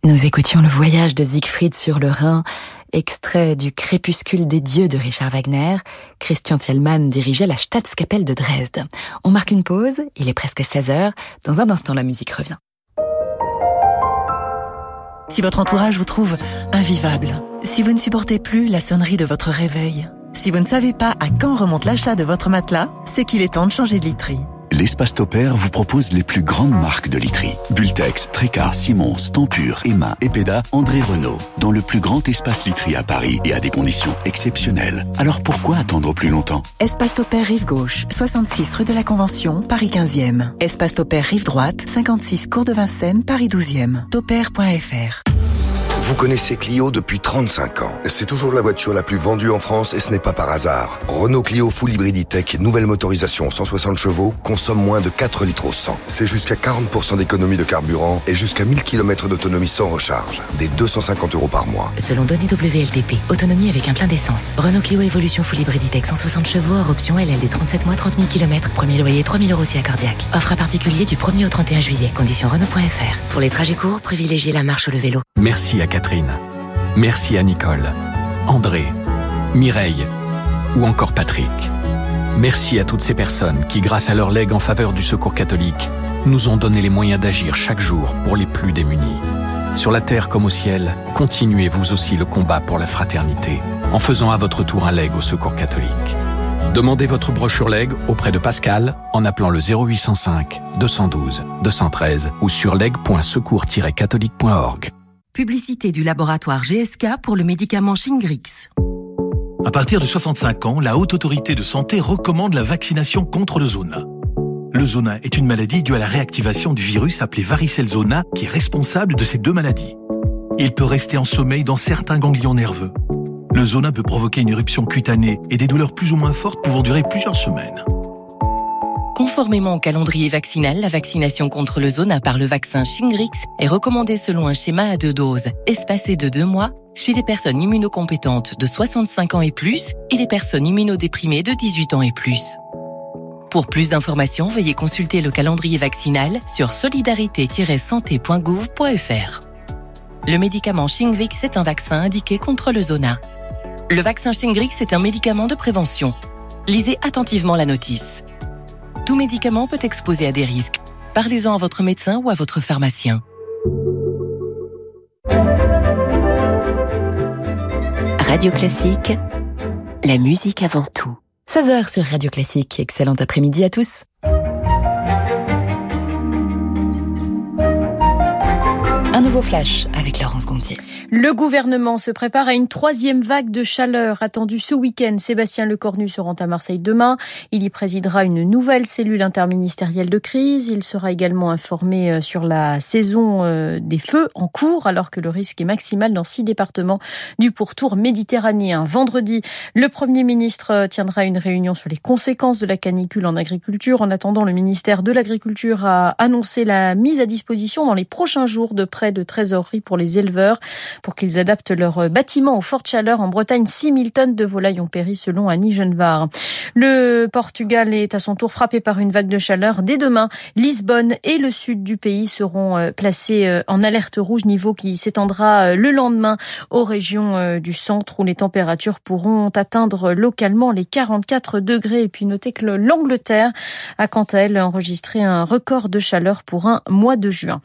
Nous écoutions Le voyage de Siegfried sur le Rhin, extrait du Crépuscule des dieux de Richard Wagner. Christian Thielmann dirigeait la Staatskapelle de Dresde. On marque une pause, il est presque 16h. Dans un instant, la musique revient. Si votre entourage vous trouve invivable, si vous ne supportez plus la sonnerie de votre réveil, si vous ne savez pas à quand remonte l'achat de votre matelas, c'est qu'il est temps de changer de literie. L'Espace Topair vous propose les plus grandes marques de literie. Bultex, Trécar, Simons, Tempur, Emma, Epeda, André Renault. Dans le plus grand espace literie à Paris et à des conditions exceptionnelles. Alors pourquoi attendre plus longtemps? Espace Topair Rive Gauche, 66 rue de la Convention, Paris 15e. Espace Topair Rive Droite, 56 cours de Vincennes, Paris 12e. Topair.fr. Vous connaissez Clio depuis 35 ans. C'est toujours la voiture la plus vendue en France et ce n'est pas par hasard. Renault Clio Full Hybrid E-Tech, nouvelle motorisation 160 chevaux, consomme moins de 4 litres au 100. C'est jusqu'à 40% d'économie de carburant et jusqu'à 1000 km d'autonomie sans recharge. Des 250 € par mois. Selon données WLTP, autonomie avec un plein d'essence. Renault Clio Evolution Full Hybrid E-Tech 160 chevaux, hors option LLD 37 mois, 30 000 km. Premier loyer 3 000 € si accordiaque. Offre à particulier du 1er au 31 juillet. Conditions Renault.fr. Pour les trajets courts, privilégiez la marche ou le vélo. Merci à Catherine. Merci à Nicole, André, Mireille ou encore Patrick. Merci à toutes ces personnes qui, grâce à leur legs en faveur du Secours catholique, nous ont donné les moyens d'agir chaque jour pour les plus démunis. Sur la terre comme au ciel, continuez vous aussi le combat pour la fraternité en faisant à votre tour un leg au Secours catholique. Demandez votre brochure leg auprès de Pascal en appelant le 0805 212 213 ou sur leg.secours-catholique.org. Publicité du laboratoire GSK pour le médicament Shingrix. À partir de 65 ans, la Haute Autorité de Santé recommande la vaccination contre le zona. Le zona est une maladie due à la réactivation du virus appelé varicelle zona qui est responsable de ces deux maladies. Il peut rester en sommeil dans certains ganglions nerveux. Le zona peut provoquer une éruption cutanée et des douleurs plus ou moins fortes pouvant durer plusieurs semaines. Conformément au calendrier vaccinal, la vaccination contre le zona par le vaccin Shingrix est recommandée selon un schéma à 2 doses, espacé de 2 mois, chez les personnes immunocompétentes de 65 ans et plus et les personnes immunodéprimées de 18 ans et plus. Pour plus d'informations, veuillez consulter le calendrier vaccinal sur solidarité-santé.gouv.fr. Le médicament Shingrix est un vaccin indiqué contre le zona. Le vaccin Shingrix est un médicament de prévention. Lisez attentivement la notice. Tout médicament peut exposer à des risques. Parlez-en à votre médecin ou à votre pharmacien. Radio Classique, la musique avant tout. 16h sur Radio Classique. Excellent après-midi à tous. Un nouveau flash avec Laurence Gontier. Le gouvernement se prépare à une 3e vague de chaleur attendue ce week-end. Sébastien Lecornu se rend à Marseille demain. Il y présidera une nouvelle cellule interministérielle de crise. Il sera également informé sur la saison des feux en cours, alors que le risque est maximal dans 6 départements du pourtour méditerranéen. Vendredi, le Premier ministre tiendra une réunion sur les conséquences de la canicule en agriculture. En attendant, le ministère de l'Agriculture a annoncé la mise à disposition dans les prochains jours de prêts de trésorerie pour les éleveurs pour qu'ils adaptent leurs bâtiments aux fortes chaleurs. En Bretagne, 6 000 tonnes de volailles ont péri selon Annie Genevard. Le Portugal est à son tour frappé par une vague de chaleur. Dès demain, Lisbonne et le sud du pays seront placés en alerte rouge, niveau qui s'étendra le lendemain aux régions du centre où les températures pourront atteindre localement les 44 degrés. Et puis notez que l'Angleterre a quant à elle enregistré un record de chaleur pour un mois de juin.